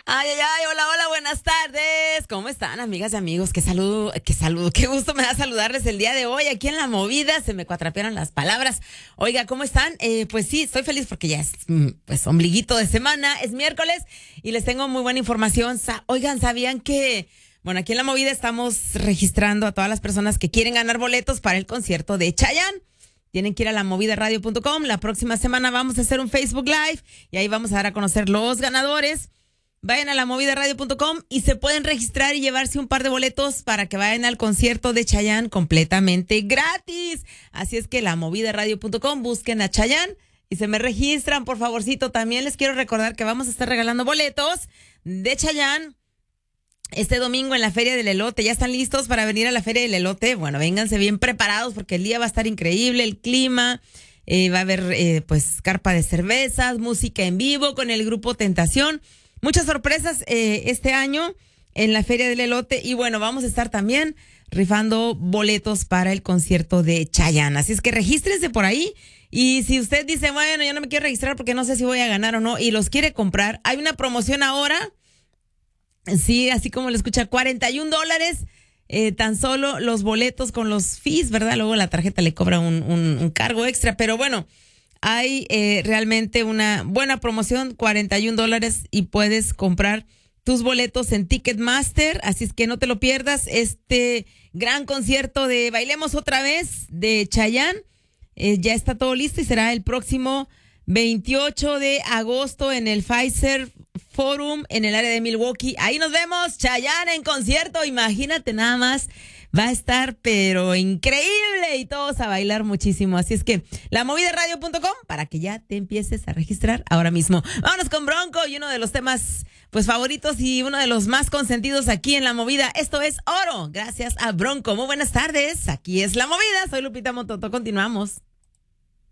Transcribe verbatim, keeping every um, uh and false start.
Ay, ay, ay, hola, hola, buenas tardes. ¿Cómo están, amigas y amigos? Qué saludo, qué saludo, qué gusto me da saludarles el día de hoy aquí en La Movida. Se me cuatrapearon las palabras. Oiga, ¿cómo están? Eh, pues sí, estoy feliz porque ya es, pues, ombliguito de semana, es miércoles y les tengo muy buena información. Sa- Oigan, ¿sabían que, bueno, aquí en La Movida estamos registrando a todas las personas que quieren ganar boletos para el concierto de Chayanne? Tienen que ir a la movida radio punto com. La próxima semana vamos a hacer un Facebook Live y ahí vamos a dar a conocer los ganadores. Vayan a la movida radio punto com y se pueden registrar y llevarse un par de boletos para que vayan al concierto de Chayanne completamente gratis. Así es que la movida radio punto com, busquen a Chayanne y se me registran, por favorcito. También les quiero recordar que vamos a estar regalando boletos de Chayanne este domingo en la Feria del Elote. ¿Ya están listos para venir a la Feria del Elote? Bueno, vénganse bien preparados porque el día va a estar increíble, el clima, eh, va a haber eh, pues carpa de cervezas, música en vivo con el grupo Tentación. Muchas sorpresas eh, este año en la Feria del Elote y bueno, vamos a estar también rifando boletos para el concierto de Chayanne. Así es que regístrense por ahí y si usted dice, bueno, yo no me quiero registrar porque no sé si voy a ganar o no y los quiere comprar, hay una promoción ahora. Sí, así como lo escucha, cuarenta y un dólares, eh, tan solo los boletos con los fees, ¿verdad? Luego la tarjeta le cobra un, un, un cargo extra, pero bueno, hay eh, realmente una buena promoción, cuarenta y un dólares y puedes comprar tus boletos en Ticketmaster, así es que no te lo pierdas, este gran concierto de Bailemos Otra Vez de Chayanne, eh, ya está todo listo y será el próximo veintiocho de agosto en el Pfizer Forum en el área de Milwaukee. Ahí nos vemos, Chayanne en concierto, imagínate nada más, va a estar pero increíble y todos a bailar muchísimo. Así es que la movida radio punto com para que ya te empieces a registrar ahora mismo. Vámonos con Bronco y uno de los temas pues favoritos y uno de los más consentidos aquí en La Movida. Esto es Oro, gracias a Bronco. Muy buenas tardes, aquí es La Movida, soy Lupita Mototo, continuamos.